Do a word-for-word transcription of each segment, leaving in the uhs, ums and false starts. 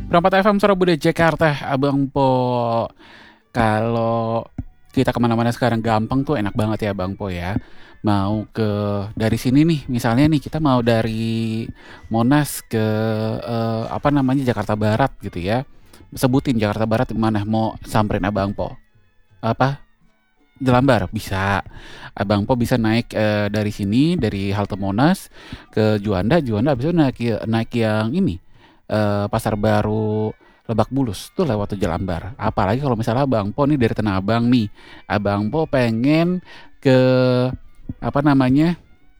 Perempat F M Surabaya Jakarta, Abang Po. Kalau kita kemana-mana sekarang gampang tuh enak banget ya Bang Po ya. Mau ke dari sini nih, misalnya nih kita mau dari Monas ke eh, apa namanya Jakarta Barat gitu ya. Sebutin Jakarta Barat di mana mau samperin Abang Po. Apa? Jelambar bisa. Abang Po bisa naik eh, dari sini dari halte Monas ke Juanda, Juanda habis itu naik naik yang ini eh, Pasar Baru Lebak Bulus tuh lewat tuh Jelambar. Apalagi kalau misalnya Abang Po nih dari Tanah Abang nih, Abang Po pengen ke apa namanya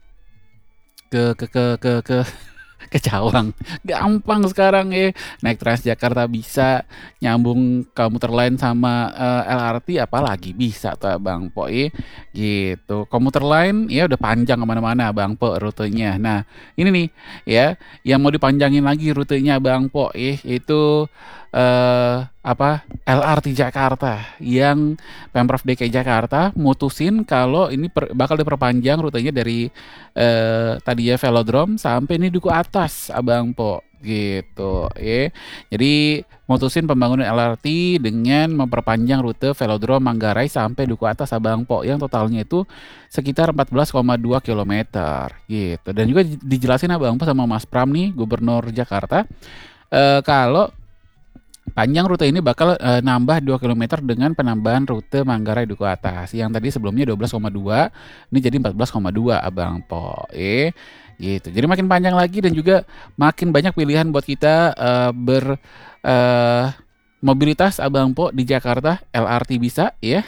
ke ke ke ke ke ke Cawang. Gampang sekarang ya. Naik Transjakarta bisa, nyambung komuter lain sama eh, L R T apalagi bisa tuh Abang Po ya. Gitu. Komuter lain ya udah panjang kemana-mana Abang Po rutenya. Nah ini nih ya yang mau dipanjangin lagi rutenya Abang Po ya itu eh apa L R T Jakarta yang Pemprov D K I Jakarta mutusin kalau ini per- bakal diperpanjang rutenya dari eh tadi ya Velodrome sampai ini Duku Atas Abang Po gitu ya. Jadi mutusin pembangunan L R T dengan memperpanjang rute Velodrome Manggarai sampai Duku Atas Abang Po yang totalnya itu sekitar empat belas koma dua kilometer gitu. Dan juga dijelasin Abang Po sama Mas Pram nih Gubernur Jakarta eh, kalau panjang rute ini bakal eh, nambah dua kilometer dengan penambahan rute Manggarai Duku Atas. Yang tadi sebelumnya dua belas koma dua, ini jadi empat belas koma dua Abang Po. Eh, gitu. Jadi makin panjang lagi dan juga makin banyak pilihan buat kita eh, ber eh, mobilitas Abang Po di Jakarta. L R T bisa ya.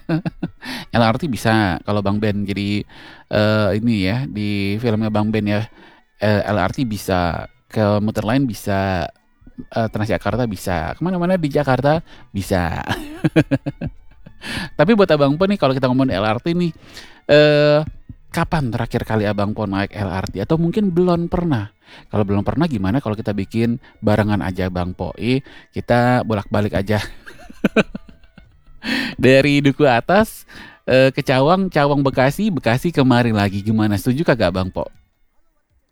L R T bisa kalau Bang Ben jadi eh, ini ya di filmnya Bang Ben ya. Eh, L R T bisa, ke muter lain bisa, eh, Transjakarta bisa, kemana-mana di Jakarta bisa. Tapi buat Abang Po nih kalau kita ngomongin L R T nih, eh kapan terakhir kali Abang Po naik L R T? Atau mungkin belum pernah? Kalau belum pernah gimana kalau kita bikin barengan aja Bang Po? Eh, kita bolak-balik aja dari Duku Atas eh, ke Cawang, Cawang Bekasi, Bekasi kemarin lagi. Gimana? Setuju kagak Bang Po?